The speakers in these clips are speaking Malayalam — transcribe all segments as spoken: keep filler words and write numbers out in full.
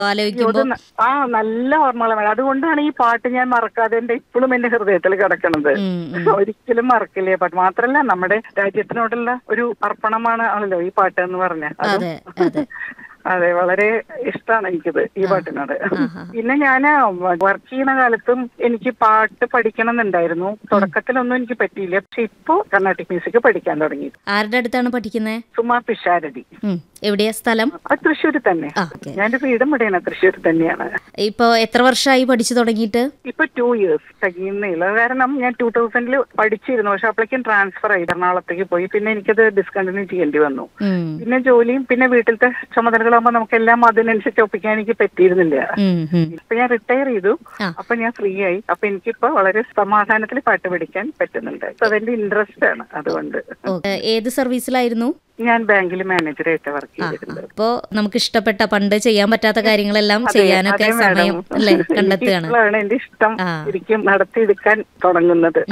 ആലോചിക്കുമ്പോ ആ നല്ല ഓർമ്മകളാണ് മേഡം. അതുകൊണ്ടാണ് ഈ പാട്ട് ഞാൻ മറക്കാതെ എന്റെ ഇപ്പോഴും എന്റെ ഹൃദയത്തിൽ കിടക്കുന്നത്. ഒരിക്കലും മറക്കില്ലേ പാട്ട്. മാത്രല്ല നമ്മുടെ രാജ്യത്തിനോടുള്ള ഒരു അർപ്പണമാണ് ആണല്ലോ ഈ പാട്ട് എന്ന് പറഞ്ഞാൽ. അതെ അതെ അതെ, വളരെ ഇഷ്ടമാണ് എനിക്കിത്, ഈ പാട്ടിനോട്. പിന്നെ ഞാൻ വർക്ക് ചെയ്യുന്ന കാലത്തും എനിക്ക് പാട്ട് പഠിക്കണം എന്നുണ്ടായിരുന്നു. തുടക്കത്തിലൊന്നും എനിക്ക് പറ്റിയില്ല. പക്ഷെ ഇപ്പോ കർണാട്ടിക് മ്യൂസിക് പഠിക്കാൻ തുടങ്ങി. ആരുടെ അടുത്താണ് പഠിക്കുന്നത്? സുമാ പിഷാരടി. എവിടെയാ സ്ഥലം? തൃശ്ശൂർ തന്നെ. ഞാൻ വീടും ഇവിടെയാണ്, തൃശ്ശൂർ തന്നെയാണ്. ഇപ്പൊ എത്ര വർഷമായി പഠിച്ചു തുടങ്ങിയിട്ട്? ഇപ്പൊ ടു ഇയേഴ്സ് തികയുന്നില്ല. കാരണം ഞാൻ ടൂ തൗസൻഡില് പഠിച്ചിരുന്നു. പക്ഷെ അപ്പോഴേക്കും ട്രാൻസ്ഫർ ആയി, എറണാകുളത്തേക്ക് പോയി. പിന്നെ എനിക്കത് ഡിസ്കണ്ടിന്യൂ ചെയ്യേണ്ടി വന്നു. പിന്നെ ജോലിയും പിന്നെ വീട്ടിലത്തെ ചുമതലകളാകുമ്പോൾ നമുക്ക് എല്ലാം അതിനനുസരിച്ച് ഒപ്പിക്കാൻ എനിക്ക് പറ്റിയിരുന്നില്ല. ഇപ്പൊ ഞാൻ റിട്ടയർ ചെയ്തു. അപ്പൊ ഞാൻ ഫ്രീ ആയി. അപ്പൊ എനിക്കിപ്പോ വളരെ സമാധാനത്തിൽ പാട്ട് പഠിക്കാൻ പറ്റുന്നുണ്ട്. അതെന്റെ ഇൻട്രസ്റ്റ് ആണ്. അതുകൊണ്ട്. ഏത് സർവീസിലായിരുന്നു? ഞാൻ ബാങ്കിൽ മാനേജറായിട്ട് വർക്ക് ചെയ്തിട്ടുണ്ട്. അപ്പോ നമുക്ക് ഇഷ്ടപ്പെട്ട പണ്ട് ചെയ്യാൻ പറ്റാത്ത കാര്യങ്ങളെല്ലാം ചെയ്യാനൊക്കെ സമയം അല്ലേ കണ്ടെത്തുകയാണ്. എന്റെ ഇഷ്ടം ശരിക്കും നടത്തിയെടുക്കാൻ തുടങ്ങുന്നത്.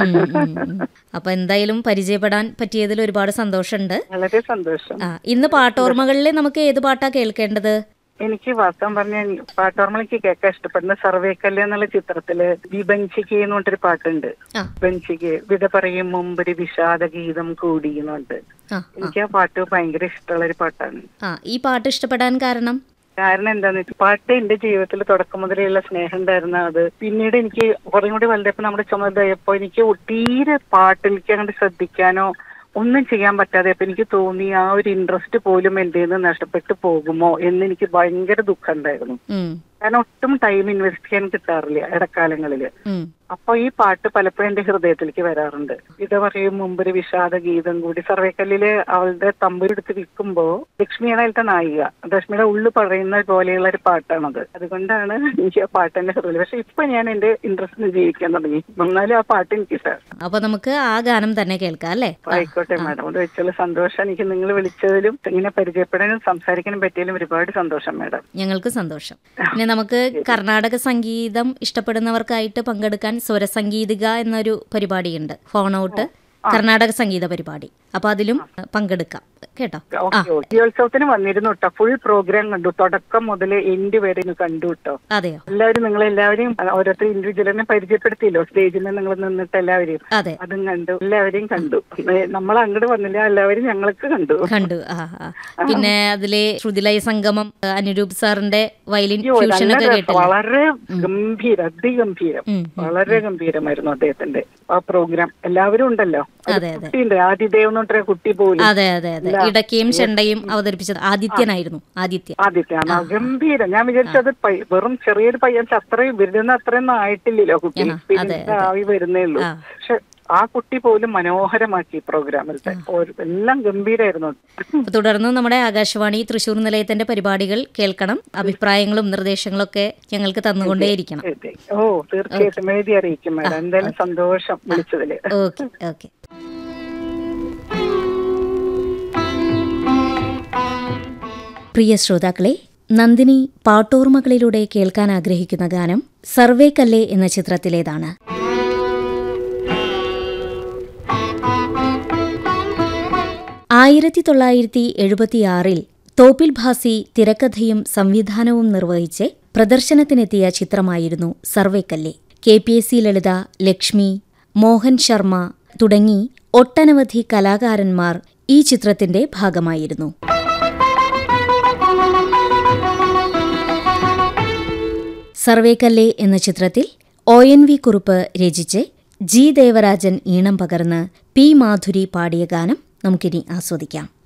അപ്പൊ എന്തായാലും പരിചയപ്പെടാൻ പറ്റിയതിൽ ഒരുപാട് സന്തോഷമുണ്ട്. വളരെ സന്തോഷം. ഇന്ന് പാട്ടോർമ്മകളിൽ നമുക്ക് ഏത് പാട്ടാ കേൾക്കേണ്ടത്? എനിക്ക് വാസ്തവം പറഞ്ഞ പാട്ടോർമ്മയ്ക്ക് കേൾക്കാൻ ഇഷ്ടപ്പെടുന്ന സർവേക്കല്ല് എന്നുള്ള ചിത്രത്തില് വിഭഞ്ചിക്ക് എന്ന് പറഞ്ഞൊരു പാട്ടുണ്ട്. വിഭഞ്ചിക്ക് വിട പറയും മുമ്പൊരു വിഷാദ ഗീതം കൂടി എന്നുണ്ട്. എനിക്ക് ആ പാട്ട് ഭയങ്കര ഇഷ്ടമുള്ള ഒരു പാട്ടാണ്. ഈ പാട്ട് ഇഷ്ടപ്പെടാൻ കാരണം കാരണം എന്താന്ന് വെച്ചാൽ പാട്ട് എന്റെ ജീവിതത്തിൽ തുടക്കം മുതലുള്ള സ്നേഹം ഉണ്ടായിരുന്ന അത് പിന്നീട് എനിക്ക് കുറേ കൂടി വലുതപ്പോ നമ്മുടെ ചുമതലയപ്പോ എനിക്ക് തീരെ പാട്ടിലേക്ക് അങ്ങോട്ട് ശ്രദ്ധിക്കാനോ ഒന്നും ചെയ്യാൻ പറ്റാതെ അപ്പൊ എനിക്ക് തോന്നി ആ ഒരു ഇൻട്രസ്റ്റ് പോലും എന്റെ നിന്ന് നഷ്ടപ്പെട്ടു പോകുമോ എന്ന് എനിക്ക് ഭയങ്കര ദുഃഖം ഉണ്ടായിരുന്നു. കാരണം ഒട്ടും ടൈം ഇൻവെസ്റ്റ് ചെയ്യാൻ കിട്ടാറില്ല ഇടക്കാലങ്ങളില്. അപ്പൊ ഈ പാട്ട് പലപ്പോഴും എന്റെ ഹൃദയത്തിലേക്ക് വരാറുണ്ട്. ഇത് പറയും മുമ്പൊരു വിഷാദ ഗീതം കൂടി. സർവേക്കല്ലില് അവളുടെ തമ്പുരെടുത്ത് വിൽക്കുമ്പോ ലക്ഷ്മിയാണ് അതിലത്തെ നായിക. ലക്ഷ്മിയുടെ ഉള്ളു പറയുന്ന പോലെയുള്ള ഒരു പാട്ടാണത്. അതുകൊണ്ടാണ് എനിക്ക് ആ പാട്ട് എന്റെ ഹൃദയം. പക്ഷെ ഇപ്പൊ ഞാൻ എന്റെ ഇൻട്രസ്റ്റിന് ജീവിക്കാൻ തുടങ്ങി. എന്നാലും ആ പാട്ട് എനിക്ക് ഇഷ്ടമാണ്. അപ്പൊ നമുക്ക് ആ ഗാനം തന്നെ കേൾക്കാം അല്ലേ? ആയിക്കോട്ടെ മാഡം. അത് വെച്ചുള്ള സന്തോഷം. എനിക്ക് നിങ്ങൾ വിളിച്ചതിലും ഇങ്ങനെ പരിചയപ്പെടാനും സംസാരിക്കാനും പറ്റിയാലും ഒരുപാട് സന്തോഷം മാഡം. ഞങ്ങൾക്ക് സന്തോഷം. പിന്നെ നമുക്ക് കർണാടക സംഗീതം ഇഷ്ടപ്പെടുന്നവർക്കായിട്ട് പങ്കെടുക്കാൻ സ്വരസംഗീതിക എന്നൊരു പരിപാടിയുണ്ട്. ഫോൺ ഔട്ട് കർണാടക സംഗീത പരിപാടി. അപ്പൊ അതിലും പങ്കെടുക്കാം കേട്ടോ. ഉത്സവത്തിന് വന്നിരുന്നു കേട്ടോ. ഫുൾ പ്രോഗ്രാം കണ്ടു, തുടക്കം മുതൽ എൻഡ് വരെ കണ്ടു കേട്ടോ. അതെയോ? എല്ലാവരും നിങ്ങളെല്ലാവരെയും ഓരോരുത്തർ ഇൻഡിവിജ്വലിനെ പരിചയപ്പെടുത്തിയല്ലോ സ്റ്റേജിൽ നിങ്ങൾ നിന്നിട്ട് എല്ലാവരെയും. അതും കണ്ടു, എല്ലാവരെയും കണ്ടു. നമ്മൾ അങ്ങോട്ട് വന്നില്ല, എല്ലാവരും ഞങ്ങൾക്ക് കണ്ടു കണ്ടു പിന്നെ അതിലെ ശ്രുതിലയ സംഗമം അനിരൂപ് സാറിന്റെ വയലിൻ ഫ്യൂഷൻ ഒക്കെ കേട്ടു. വളരെ ഗംഭീരം, അതിഗംഭീരം, വളരെ ഗംഭീരമായിരുന്നു അദ്ദേഹത്തിന്റെ ആ പ്രോഗ്രാം. എല്ലാവരും ഉണ്ടല്ലോ. കുട്ടിയുണ്ട്, ആദിദേവ് എന്ന് പറഞ്ഞ കുട്ടി പോലും. അതെ അതെ അതെ ഇടയ്ക്കയും ചെണ്ടയും അവതരിപ്പിച്ചത് ആദിത്യനായിരുന്നു. ആദിത്യ ആദിത്യാണ് ഗംഭീരം. ഞാൻ വിചാരിച്ചത് വെറും ചെറിയൊരു പയ്യൻ, അത്രയും വരുന്ന അത്രയൊന്നും ആയിട്ടില്ലല്ലോ കുട്ടി, ആവി വരുന്നേ ഉള്ളൂ. പക്ഷെ ആ കുട്ടി പോലും മനോഹരമാക്കി പ്രോഗ്രാമിലത്തെ. എല്ലാം ഗംഭീരമായിരുന്നു. തുടർന്ന് നമ്മുടെ ആകാശവാണി തൃശ്ശൂർ നിലയത്തിന്റെ പരിപാടികൾ കേൾക്കണം. അഭിപ്രായങ്ങളും നിർദ്ദേശങ്ങളും ഒക്കെ ഞങ്ങൾക്ക് തന്നുകൊണ്ടേയിരിക്കണം. ഓ തീർച്ചയായിട്ടും എഴുതി അറിയിക്കും മാഡം. എന്തായാലും സന്തോഷം വിളിച്ചതില്. Okay okay. പ്രിയ ശ്രോതാക്കളെ, നന്ദിനി പാട്ടോർമ്മകളിലൂടെ കേൾക്കാൻ ആഗ്രഹിക്കുന്ന ഗാനം സർവേക്കല്ല് എന്ന ചിത്രത്തിലേതാണ്. ആയിരത്തി തൊള്ളായിരത്തി എഴുപത്തിയാറിൽ തോപ്പിൽ ഭാസി തിരക്കഥയും സംവിധാനവും നിർവഹിച്ച് പ്രദർശനത്തിനെത്തിയ ചിത്രമായിരുന്നു സർവേക്കല്ല്. കെ പി എസ് സി ലളിത, ലക്ഷ്മി, മോഹൻ ശർമ്മ തുടങ്ങി ഒട്ടനവധി കലാകാരന്മാർ ഈ ചിത്രത്തിന്റെ ഭാഗമായിരുന്നു. സർവേക്കല്ല് എന്ന ചിത്രത്തിൽ ഒ എൻ വി കുറുപ്പ് രചിച്ച് ജി ദേവരാജൻ ഈണം പകർന്ന് പി മാധുരി പാടിയ ഗാനം നമുക്കിനി ആസ്വദിക്കാം.